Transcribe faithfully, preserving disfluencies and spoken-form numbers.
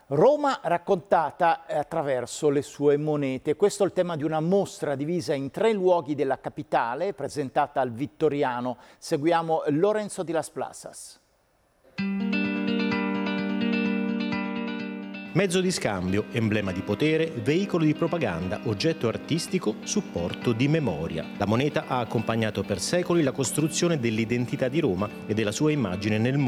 Roma raccontata attraverso le sue monete. Questo è il tema di una mostra divisa in tre luoghi della capitale, presentata al Vittoriano. Seguiamo Lorenzo di Las Plasas. Mezzo di scambio, emblema di potere, veicolo di propaganda, oggetto artistico, supporto di memoria. La moneta ha accompagnato per secoli la costruzione dell'identità di Roma e della sua immagine nel mondo.